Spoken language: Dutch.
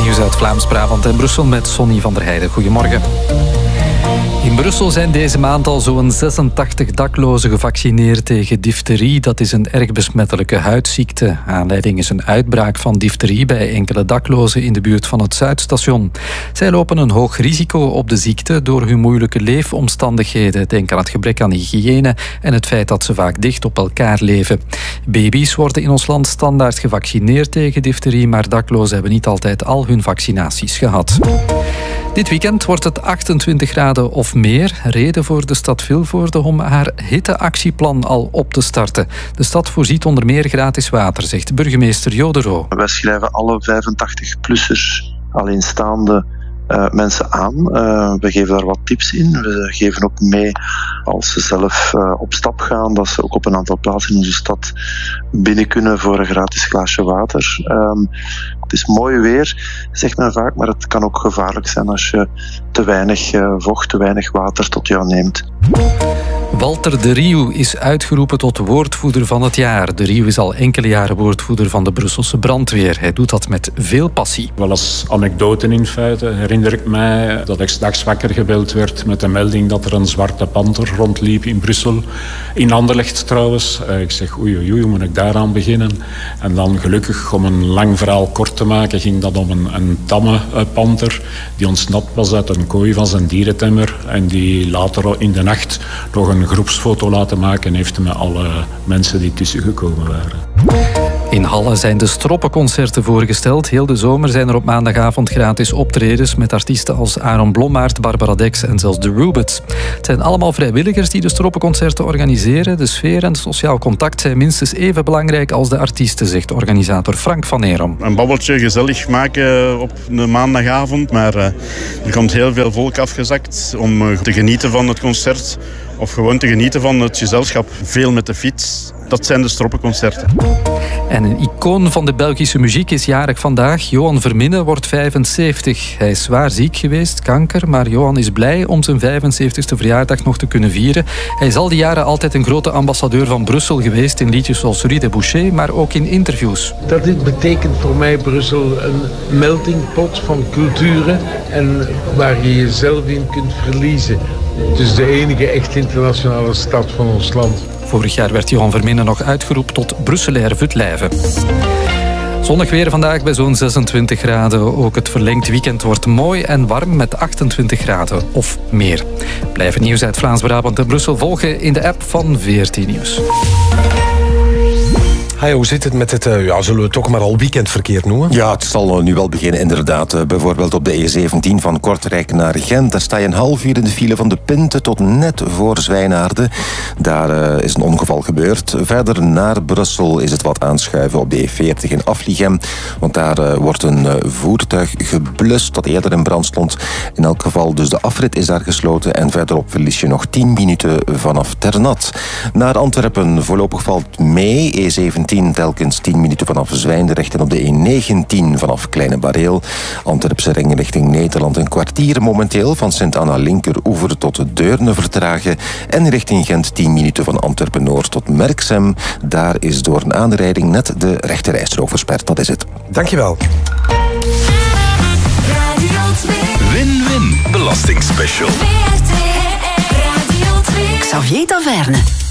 Nieuws uit Vlaams-Brabant en Brussel met Sonny van der Heijden. Goedemorgen. In Brussel zijn deze maand al zo'n 86 daklozen gevaccineerd tegen difterie. Dat is een erg besmettelijke huidziekte. Aanleiding is een uitbraak van difterie bij enkele daklozen in de buurt van het Zuidstation. Zij lopen een hoog risico op de ziekte door hun moeilijke leefomstandigheden. Denk aan het gebrek aan hygiëne en het feit dat ze vaak dicht op elkaar leven. Baby's worden in ons land standaard gevaccineerd tegen difterie, maar daklozen hebben niet altijd al hun vaccinaties gehad. Dit weekend wordt het 28 graden of meer. Reden voor de stad Vilvoorde om haar hitteactieplan al op te starten. De stad voorziet onder meer gratis water, zegt burgemeester Jodero. Wij schrijven alle 85-plussers alleenstaande mensen aan. We geven daar wat tips in. We geven ook mee als ze zelf op stap gaan, dat ze ook op een aantal plaatsen in onze stad binnen kunnen voor een gratis glaasje water. Het is mooi weer, zegt men vaak, maar het kan ook gevaarlijk zijn als je te weinig vocht, te weinig water tot jou neemt. Walter de Rieuw is uitgeroepen tot woordvoerder van het jaar. De Rieuw is al enkele jaren woordvoerder van de Brusselse brandweer. Hij doet dat met veel passie. Wel als anekdote in feite herinner ik mij dat ik 's nachts wakker gebeld werd met de melding dat er een zwarte panter rondliep in Brussel. In Anderlecht trouwens. Ik zeg oei, moet ik daaraan beginnen? En dan gelukkig, om een lang verhaal kort te maken, ging dat om een tamme panter die ontsnapt was uit een kooi van zijn dierentemmer en die later in de nacht nog een groepsfoto laten maken heeft met alle mensen die tussen gekomen waren. In Halle zijn de Stroppenconcerten voorgesteld. Heel de zomer zijn er op maandagavond gratis optredens met artiesten als Aaron Blommaert, Barbara Dex en zelfs de Rubets. Het zijn allemaal vrijwilligers die de Stroppenconcerten organiseren. De sfeer en sociaal contact zijn minstens even belangrijk als de artiesten, zegt organisator Frank van Erom. Een babbeltje gezellig maken op een maandagavond, maar er komt heel veel volk afgezakt om te genieten van het concert of gewoon te genieten van het gezelschap. Veel met de fiets. Dat zijn de Stroppenconcerten. En een icoon van de Belgische muziek is jarig vandaag. Johan Verminne wordt 75. Hij is zwaar ziek geweest, kanker, maar Johan is blij om zijn 75ste verjaardag nog te kunnen vieren. Hij is al die jaren altijd een grote ambassadeur van Brussel geweest in liedjes zoals Rue de Boucher, maar ook in interviews. Dat betekent voor mij Brussel een meltingpot van culturen en waar je jezelf in kunt verliezen. Het is de enige echt internationale stad van ons land. Vorig jaar werd Johan Verminne nog uitgeroepen tot Brusselair Vutlijven. Zonnig weer vandaag bij zo'n 26 graden. Ook het verlengd weekend wordt mooi en warm met 28 graden of meer. Blijf het nieuws uit Vlaams-Brabant en Brussel volgen in de app van VRT Nieuws. Hoe zit het met het, zullen we het toch maar al weekendverkeer noemen? Ja, het zal nu wel beginnen inderdaad. Bijvoorbeeld op de E17 van Kortrijk naar Gent. Daar sta je een half uur in de file van de Pinte tot net voor Zwijnaarden. Daar is een ongeval gebeurd. Verder naar Brussel is het wat aanschuiven op de E40 in Afligem. Want daar wordt een voertuig geblust dat eerder in brand stond. In elk geval, dus de afrit is daar gesloten. En verderop verlies je nog 10 minuten vanaf Ternat. Naar Antwerpen voorlopig valt mee. E17 telkens 10 minuten vanaf Zwijndrecht en op de E19 vanaf Kleine Bareel. Antwerpse ring richting Nederland een kwartier momenteel van Sint-Anna linkeroever tot Deurne vertragen en richting Gent 10 minuten van Antwerpen-Noord tot Merksem. Daar is door een aanrijding net de rechterrijstrook versperd. Dat is het. Dankjewel. Win-win belastingspecial. Xavier Taverne.